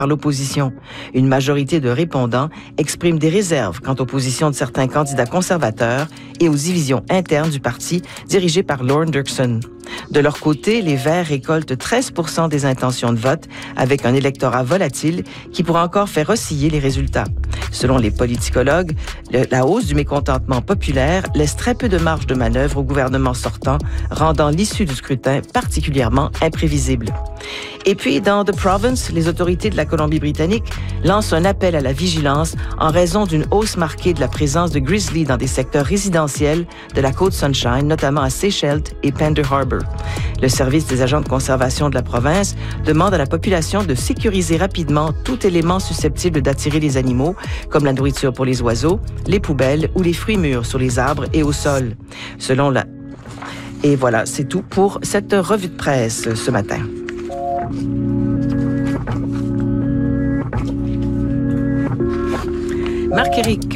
par l'opposition. Une majorité de répondants expriment des réserves quant aux positions de certains candidats conservateurs et aux divisions internes du parti dirigé par Lorne Dirksen. De leur côté, les Verts récoltent 13% des intentions de vote avec un électorat volatile qui pourrait encore faire osciller les résultats. Selon les politicologues, la hausse du mécontentement populaire laisse très peu de marge de manœuvre au gouvernement sortant, rendant l'issue du scrutin particulièrement imprévisible. Et puis, dans The Province, les autorités de la Colombie-Britannique lancent un appel à la vigilance en raison d'une hausse marquée de la présence de grizzlies dans des secteurs résidentiels de la côte Sunshine, notamment à Seychelles et Pender Harbour. Le service des agents de conservation de la province demande à la population de sécuriser rapidement tout élément susceptible d'attirer les animaux, comme la nourriture pour les oiseaux, les poubelles ou les fruits mûrs sur les arbres et au sol. Et voilà, c'est tout pour cette revue de presse ce matin. Marc-Éric,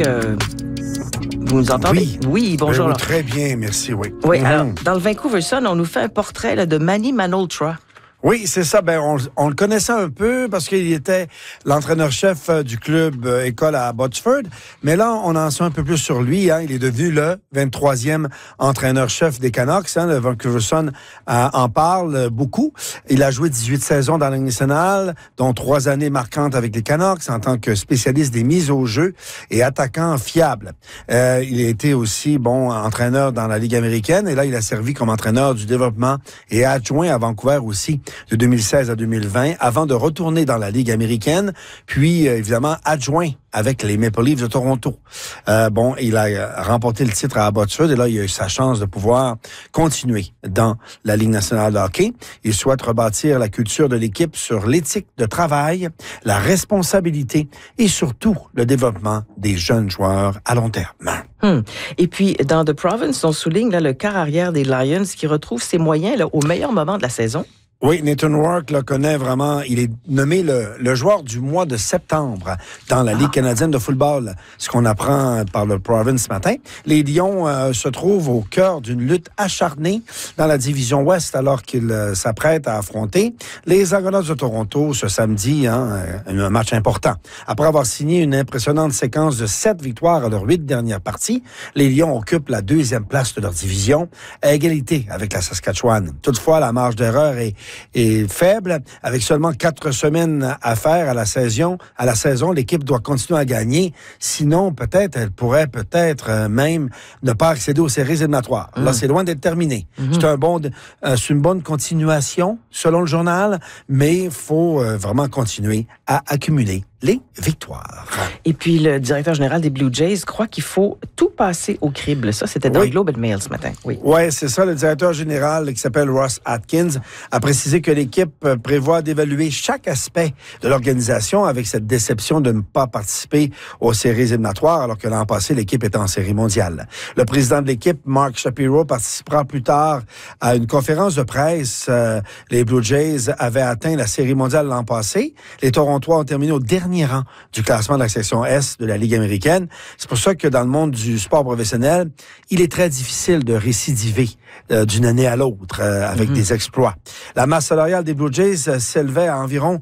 vous nous entendez? Oui, bonjour. Très bien, merci, oui. Oui, alors, dans le Vancouver Sun, on nous fait un portrait là, de Manny Malhotra. Oui, c'est ça. On le connaissait un peu parce qu'il était l'entraîneur-chef du club école à Abbotsford. Mais là, on en sait un peu plus sur lui. Il est devenu le 23e entraîneur-chef des Canucks. Le Vancouver Sun en parle beaucoup. Il a joué 18 saisons dans la Ligue nationale, dont 3 années marquantes avec les Canucks en tant que spécialiste des mises au jeu et attaquant fiable. Il a été aussi entraîneur dans la Ligue américaine. Et là, il a servi comme entraîneur du développement et adjoint à Vancouver aussi, de 2016 à 2020, avant de retourner dans la Ligue américaine, puis évidemment adjoint avec les Maple Leafs de Toronto. Il a remporté le titre à Abbotsford et là, il a eu sa chance de pouvoir continuer dans la Ligue nationale de hockey. Il souhaite rebâtir la culture de l'équipe sur l'éthique de travail, la responsabilité et surtout le développement des jeunes joueurs à long terme. Et puis, dans The Province, on souligne là, le quart arrière des Lions qui retrouve ses moyens là, au meilleur moment de la saison. Oui, Nathan Rourke le connaît vraiment. Il est nommé le joueur du mois de septembre dans la Ligue canadienne de football, ce qu'on apprend par le Province ce matin. Les Lions se trouvent au cœur d'une lutte acharnée dans la division Ouest alors qu'ils s'apprêtent à affronter les Argonauts de Toronto ce samedi, un match important. Après avoir signé une impressionnante séquence de 7 victoires à leurs 8 dernières parties, les Lions occupent la 2e place de leur division à égalité avec la Saskatchewan. Toutefois, la marge d'erreur est faible. Avec seulement 4 semaines à faire à la saison, l'équipe doit continuer à gagner. Sinon, elle pourrait même ne pas accéder aux séries éliminatoires. Là, c'est loin d'être terminé. C'est une bonne continuation, selon le journal, mais il faut vraiment continuer à accumuler les victoires. Et puis, le directeur général des Blue Jays croit qu'il faut tout passer au crible. Ça, c'était dans le Globe and Mail ce matin. Oui, c'est ça. Le directeur général, qui s'appelle Ross Atkins, a précisé que l'équipe prévoit d'évaluer chaque aspect de l'organisation avec cette déception de ne pas participer aux séries éliminatoires alors que l'an passé, l'équipe était en série mondiale. Le président de l'équipe, Mark Shapiro, participera plus tard à une conférence de presse. Les Blue Jays avaient atteint la série mondiale l'an passé. Les Torontois ont terminé au dernier rang du classement de la section S de la Ligue américaine. C'est pour ça que dans le monde du sport professionnel, il est très difficile de récidiver d'une année à l'autre avec des exploits. La masse salariale des Blue Jays s'élevait à environ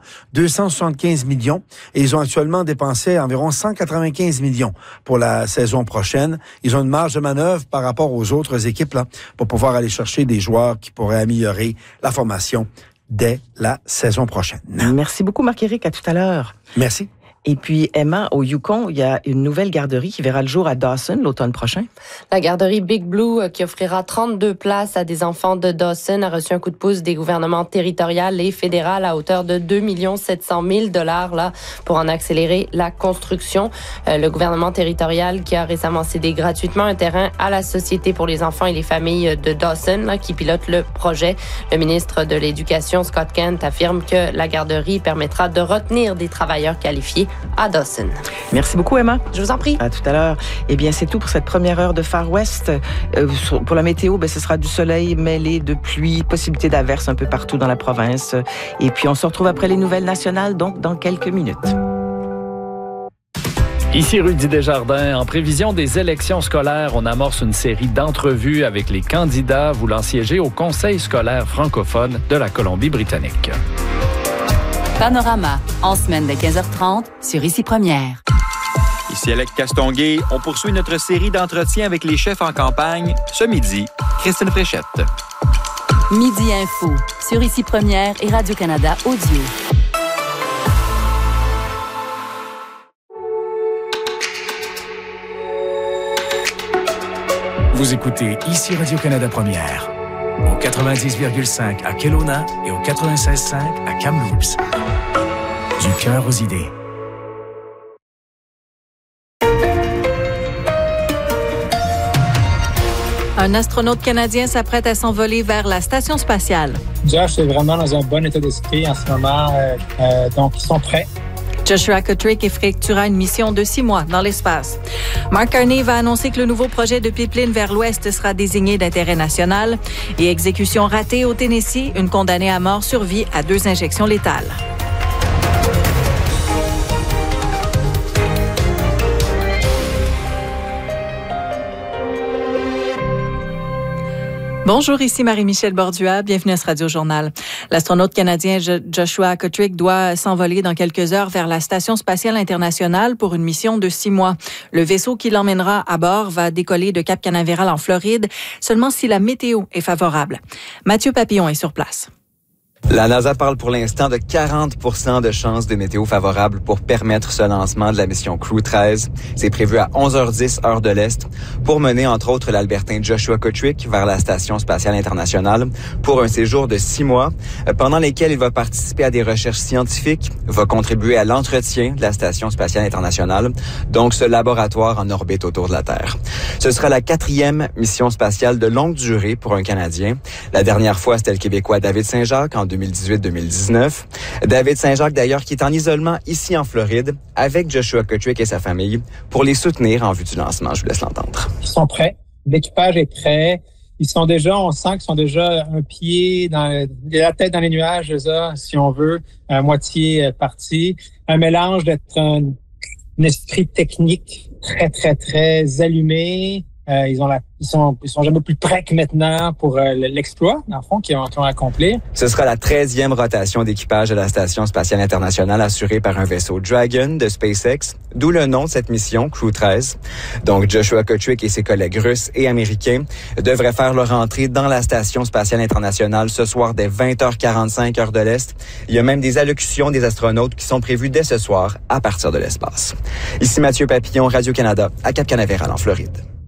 275 millions et ils ont actuellement dépensé environ 195 millions pour la saison prochaine. Ils ont une marge de manœuvre par rapport aux autres équipes là, pour pouvoir aller chercher des joueurs qui pourraient améliorer la formation dès la saison prochaine. Merci beaucoup, Marc-Éric. À tout à l'heure. Merci. Et puis, Emma, au Yukon, il y a une nouvelle garderie qui verra le jour à Dawson l'automne prochain. La garderie Big Blue, qui offrira 32 places à des enfants de Dawson, a reçu un coup de pouce des gouvernements territorial et fédéral à hauteur de 2 700 000 $ là, pour en accélérer la construction. Le gouvernement territorial qui a récemment cédé gratuitement un terrain à la Société pour les enfants et les familles de Dawson, là, qui pilote le projet. Le ministre de l'Éducation, Scott Kent, affirme que la garderie permettra de retenir des travailleurs qualifiés à Dawson. Merci beaucoup, Emma. Je vous en prie. À tout à l'heure. Eh bien, c'est tout pour cette première heure de Far West. Pour la météo, ce sera du soleil mêlé de pluie, possibilité d'averses un peu partout dans la province. Et puis, on se retrouve après les nouvelles nationales, donc dans quelques minutes. Ici Rudy Desjardins. En prévision des élections scolaires, on amorce une série d'entrevues avec les candidats voulant siéger au Conseil scolaire francophone de la Colombie-Britannique. Panorama, en semaine de 15h30 sur Ici Première. Ici Alex Castonguay, on poursuit notre série d'entretiens avec les chefs en campagne. Ce midi, Christine Fréchette. Midi Info, sur Ici Première et Radio-Canada Audio. Vous écoutez Ici Radio-Canada Première, au 90,5 à Kelowna et au 96,5 à Kamloops. Du cœur aux idées. Un astronaute canadien s'apprête à s'envoler vers la station spatiale. Josh est vraiment dans un bon état d'esprit en ce moment, donc ils sont prêts. Joshua Kotrick effectuera une mission de 6 mois dans l'espace. Mark Carney va annoncer que le nouveau projet de pipeline vers l'Ouest sera désigné d'intérêt national. Et exécution ratée au Tennessee, une condamnée à mort survit à 2 injections létales. Bonjour, ici Marie-Michel Bordua. Bienvenue à ce Radio-Journal. L'astronaute canadien Joshua Kotrick doit s'envoler dans quelques heures vers la Station spatiale internationale pour une mission de 6 mois. Le vaisseau qui l'emmènera à bord va décoller de Cap Canaveral en Floride, seulement si la météo est favorable. Mathieu Papillon est sur place. La NASA parle pour l'instant de 40% de chances de météo favorable pour permettre ce lancement de la mission Crew 13. C'est prévu à 11h10 heure de l'Est pour mener entre autres l'Albertain Joshua Kotrick vers la Station spatiale internationale pour un séjour de 6 mois pendant lesquels il va participer à des recherches scientifiques, va contribuer à l'entretien de la Station spatiale internationale, donc ce laboratoire en orbite autour de la Terre. Ce sera la 4e mission spatiale de longue durée pour un Canadien. La dernière fois, c'était le Québécois David Saint-Jacques en 2018-2019. David Saint-Jacques, d'ailleurs, qui est en isolement ici en Floride avec Joshua Kotrick et sa famille pour les soutenir en vue du lancement. Je vous laisse l'entendre. Ils sont prêts. L'équipage est prêt. Ils sont déjà, on sent qu'ils sont déjà un pied dans la tête dans les nuages, déjà, si on veut, à moitié parti. Un mélange d'être un esprit technique très, très, très allumé. Ils sont jamais plus prêts que maintenant pour l'exploit, dans le fond, qu'ils vont accomplir. Ce sera la 13e rotation d'équipage de la Station spatiale internationale assurée par un vaisseau Dragon de SpaceX, d'où le nom de cette mission, Crew 13. Donc, Joshua Kotrick et ses collègues russes et américains devraient faire leur entrée dans la Station spatiale internationale ce soir dès 20h45 heure de l'Est. Il y a même des allocutions des astronautes qui sont prévues dès ce soir à partir de l'espace. Ici Mathieu Papillon, Radio-Canada, à Cap Canaveral en Floride.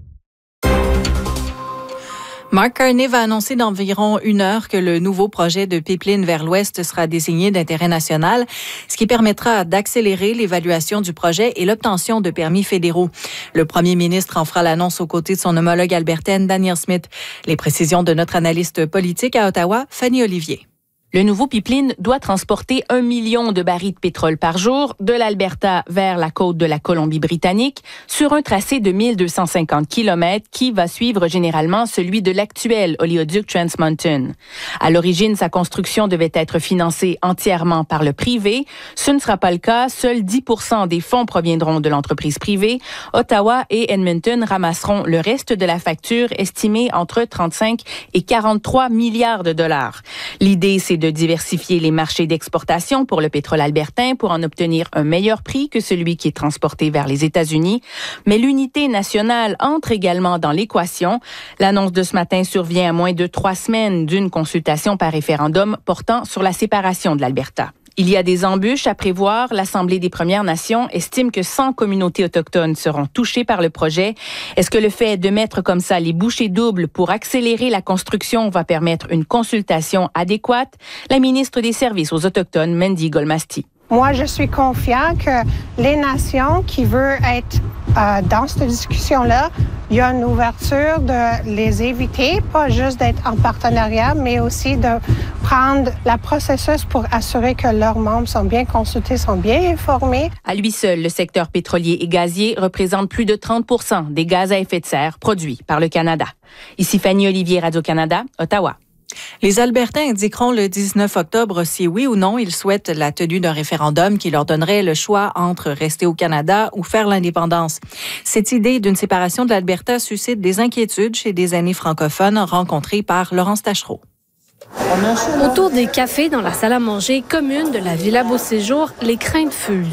Mark Carney va annoncer d'environ 1 heure que le nouveau projet de pipeline vers l'Ouest sera désigné d'intérêt national, ce qui permettra d'accélérer l'évaluation du projet et l'obtention de permis fédéraux. Le premier ministre en fera l'annonce aux côtés de son homologue albertaine, Danielle Smith. Les précisions de notre analyste politique à Ottawa, Fanny Olivier. Le nouveau pipeline doit transporter 1 million de barils de pétrole par jour de l'Alberta vers la côte de la Colombie-Britannique sur un tracé de 1250 km qui va suivre généralement celui de l'actuel oléoduc Trans Mountain. À l'origine, sa construction devait être financée entièrement par le privé. Ce ne sera pas le cas. Seuls 10% des fonds proviendront de l'entreprise privée. Ottawa et Edmonton ramasseront le reste de la facture estimée entre 35 et 43 milliards de dollars. L'idée, c'est de diversifier les marchés d'exportation pour le pétrole albertain pour en obtenir un meilleur prix que celui qui est transporté vers les États-Unis. Mais l'unité nationale entre également dans l'équation. L'annonce de ce matin survient à moins de 3 semaines d'une consultation par référendum portant sur la séparation de l'Alberta. Il y a des embûches à prévoir. L'Assemblée des Premières Nations estime que 100 communautés autochtones seront touchées par le projet. Est-ce que le fait de mettre comme ça les bouchées doubles pour accélérer la construction va permettre une consultation adéquate? La ministre des Services aux Autochtones, Mandy Golmasti. Moi, je suis confiant que les nations qui veulent être dans cette discussion-là, il y a une ouverture de les éviter, pas juste d'être en partenariat, mais aussi de prendre le processus pour assurer que leurs membres sont bien consultés, sont bien informés. À lui seul, le secteur pétrolier et gazier représente plus de 30% des gaz à effet de serre produits par le Canada. Ici Fanny Olivier, Radio-Canada, Ottawa. Les Albertains indiqueront le 19 octobre si oui ou non ils souhaitent la tenue d'un référendum qui leur donnerait le choix entre rester au Canada ou faire l'indépendance. Cette idée d'une séparation de l'Alberta suscite des inquiétudes chez des aînés francophones rencontrés par Laurence Taschereau. Autour des cafés dans la salle à manger commune de la Villa Beau Séjour, les craintes fusent.